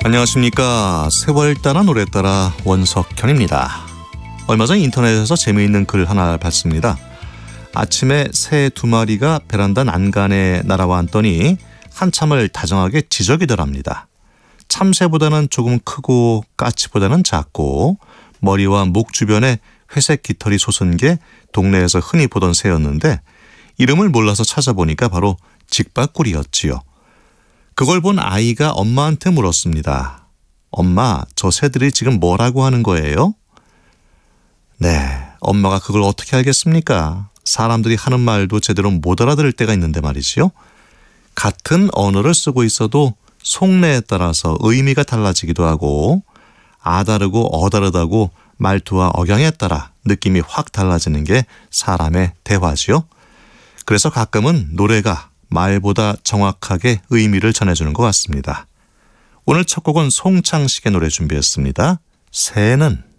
안녕하십니까. 세월 따라 노래 따라 원석현입니다. 얼마 전 인터넷에서 재미있는 글 하나 봤습니다. 아침에 새 2마리가 베란다 난간에 날아와 앉더니 한참을 다정하게 지저귀더랍니다. 참새보다는 조금 크고 까치보다는 작고 머리와 목 주변에 회색 깃털이 솟은 게 동네에서 흔히 보던 새였는데 이름을 몰라서 찾아보니까 바로 직박구리였지요. 그걸 본 아이가 엄마한테 물었습니다. 엄마, 저 새들이 지금 뭐라고 하는 거예요? 네, 엄마가 그걸 어떻게 알겠습니까? 사람들이 하는 말도 제대로 못 알아들을 때가 있는데 말이지요. 같은 언어를 쓰고 있어도 속내에 따라서 의미가 달라지기도 하고 아다르고 어다르다고 말투와 억양에 따라 느낌이 확 달라지는 게 사람의 대화지요. 그래서 가끔은 노래가 말보다 정확하게 의미를 전해주는 것 같습니다. 오늘 첫 곡은 송창식의 노래 준비했습니다. 새는